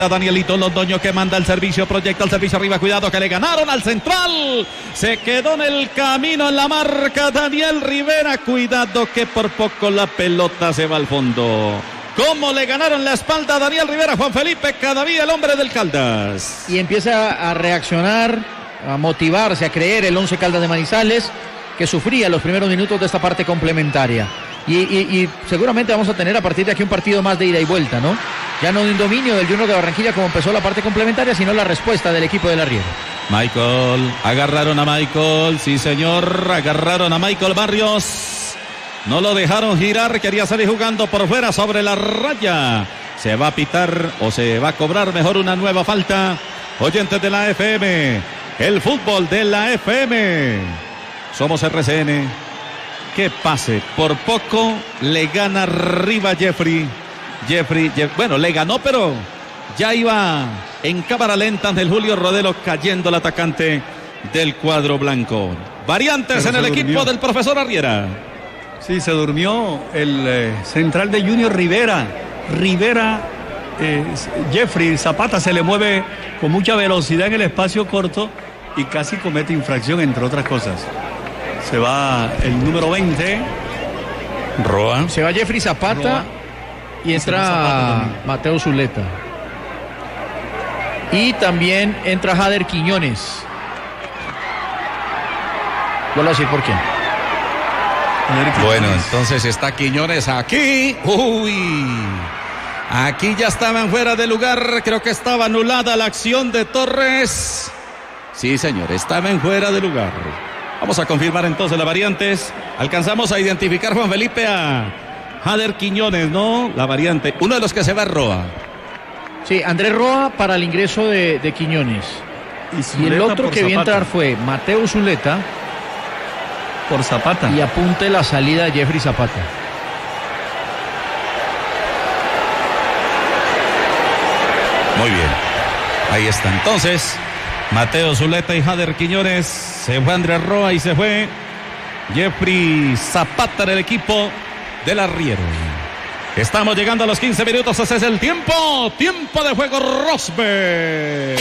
Danielito Londoño que manda el servicio, proyecta el servicio arriba, cuidado que le ganaron al central, se quedó en el camino en la marca Daniel Rivera, cuidado que por poco la pelota se va al fondo. ¿Cómo le ganaron la espalda a Daniel Rivera? Juan Felipe Cadaví, el hombre del Caldas. Y empieza a reaccionar, a motivarse, a creer el Once Caldas de Manizales, que sufría los primeros minutos de esta parte complementaria. Y seguramente vamos a tener a partir de aquí un partido más de ida y vuelta, ¿no? Ya no de un dominio del Junior de Barranquilla como empezó la parte complementaria, sino la respuesta del equipo del Arriero. Michael, agarraron a Michael, sí señor, agarraron a Michael Barrios. No lo dejaron girar, quería salir jugando por fuera sobre la raya. Se va a pitar o se va a cobrar mejor una nueva falta. Oyentes de la FM, el fútbol de la FM. Somos RCN. Que pase, por poco le gana arriba Jeffrey, bueno, le ganó, pero ya iba en cámara lenta ante el Julio Rodelo, cayendo el atacante del cuadro blanco. Variantes en el equipo del profesor Arriera. Sí, se durmió el central de Junior Rivera, Jeffrey Zapata se le mueve con mucha velocidad en el espacio corto y casi comete infracción, entre otras cosas. Se va el número 20. Roa. Se va Jeffrey Zapata. Roa. Y entra Mateo Zuleta. Y también entra Jader Quiñones. Vuelvo a decir por quién. Bueno, entonces está Quiñones aquí. Uy. Aquí ya estaban fuera de lugar. Creo que estaba anulada la acción de Torres. Sí, señor, estaban fuera de lugar. Vamos a confirmar entonces las variantes. Alcanzamos a identificar, Juan Felipe, a Jader Quiñones, ¿no? La variante. Uno de los que se va es Roa. Sí, Andrés Roa para el ingreso de Quiñones. Y el otro que vio entrar fue Mateo Zuleta. Por Zapata. Y apunte la salida de Jeffrey Zapata. Muy bien. Ahí está entonces. Mateo Zuleta y Jader Quiñones. Se fue Andrés Roa y se fue Jeffrey Zapata del equipo del Arriero. Estamos llegando a los 15 minutos. Ese es el tiempo. Tiempo de juego Rosberg.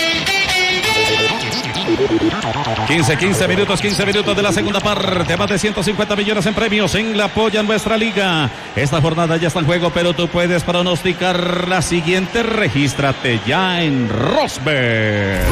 15 minutos de la segunda parte. Más de 150 millones en premios en la polla nuestra liga. Esta jornada ya está en juego, pero tú puedes pronosticar la siguiente. Regístrate ya en Rosberg.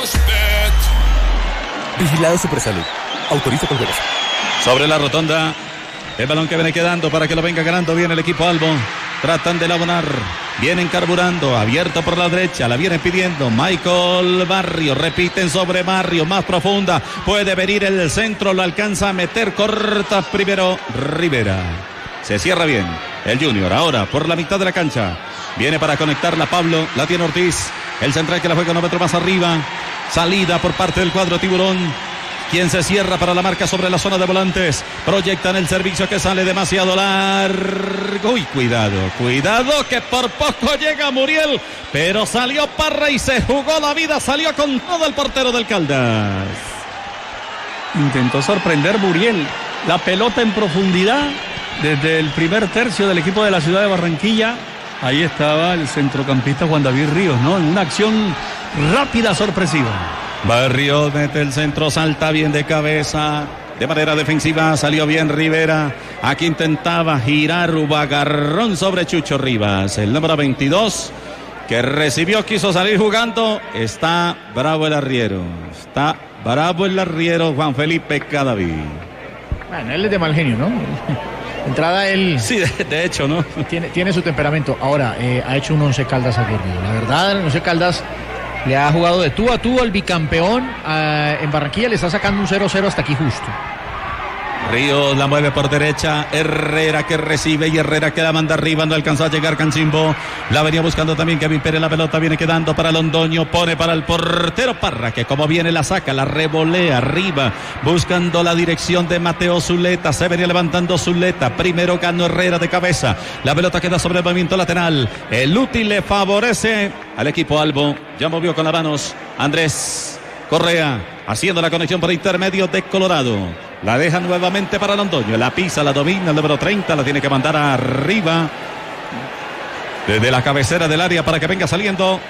Vigilado Supersalud. Autoriza con juegos. Sobre la rotonda. El balón que viene quedando para que lo venga ganando bien el equipo Albo. Tratan de abonar. Vienen carburando. Abierto por la derecha. La vienen pidiendo Michael Barrios. Repiten sobre Barrios. Más profunda. Puede venir el centro. Lo alcanza a meter. Corta primero Rivera. Se cierra bien el Junior. Ahora por la mitad de la cancha. Viene para conectarla Pablo. La tiene Ortiz. El central que la juega 1 metro más arriba. Salida por parte del cuadro Tiburón. Quien se cierra para la marca sobre la zona de volantes. Proyectan el servicio que sale demasiado largo. Uy, cuidado que por poco llega Muriel. Pero salió Parra y se jugó la vida. Salió con todo el portero del Caldas. Intentó sorprender Muriel. La pelota en profundidad desde el primer tercio del equipo de la ciudad de Barranquilla. Ahí estaba el centrocampista Juan David Ríos, ¿no? En una acción rápida, sorpresiva. Barrios mete el centro, salta bien de cabeza, de manera defensiva, salió bien Rivera. Aquí intentaba girar, hubo agarrón sobre Chucho Rivas, el número 22, que recibió, quiso salir jugando. Está bravo el arriero, Juan Felipe Cadaví. Bueno, él es de mal genio, ¿no? Entrada él. Sí, de hecho, ¿no? Tiene su temperamento. Ahora, ha hecho un Once Caldas aguerrido. La verdad, el Once Caldas le ha jugado de tú a tú al bicampeón en Barranquilla, le está sacando un 0-0 hasta aquí justo. Ríos la mueve por derecha, Herrera que recibe y Herrera que la manda arriba, no alcanzó a llegar Cancimbo, la venía buscando también Kevin Pérez, la pelota viene quedando para Londoño, pone para el portero Parra, que como viene la saca, la revolea arriba, buscando la dirección de Mateo Zuleta, se venía levantando Zuleta, primero ganó Herrera de cabeza, la pelota queda sobre el movimiento lateral, el útil le favorece al equipo Albo, ya movió con las manos Andrés Correa, haciendo la conexión por intermedio de Colorado. La deja nuevamente para Londoño. La pisa, la domina el número 30. La tiene que mandar arriba. Desde la cabecera del área para que venga saliendo